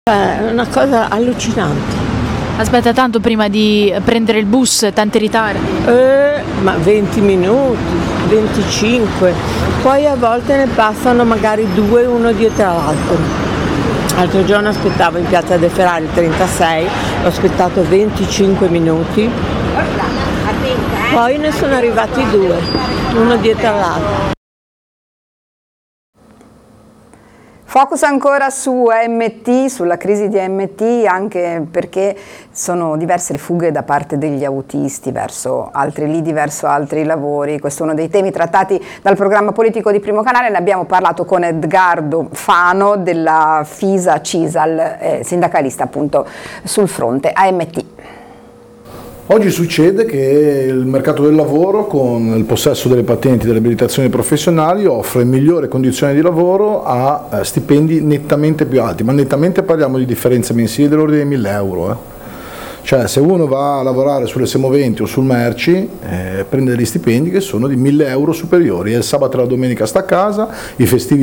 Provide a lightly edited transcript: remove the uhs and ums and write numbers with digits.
È una cosa allucinante. Aspetta tanto prima di prendere il bus, tanti ritardi. Ma 20 minuti, 25, poi a volte ne passano magari 2 uno dietro l'altro. L'altro giorno aspettavo in piazza De Ferrari il 36, ho aspettato 25 minuti, poi ne sono arrivati 2, uno dietro l'altro. Focus ancora su AMT, sulla crisi di AMT, anche perché sono diverse le fughe da parte degli autisti verso altri lidi, verso altri lavori. Questo è uno dei temi trattati dal programma politico di Primo Canale. Ne abbiamo parlato con Edgardo Fano della FISA Cisal, sindacalista appunto sul fronte AMT. Oggi succede che il mercato del lavoro, con il possesso delle patenti delle abilitazioni professionali, offre migliori condizioni di lavoro a stipendi nettamente più alti, ma nettamente parliamo di differenze mensili dell'ordine di 1.000 euro. Cioè, se uno va a lavorare sulle semoventi o sul merci, prende degli stipendi che sono di 1.000 euro superiori, e il sabato e la domenica sta a casa, i festivi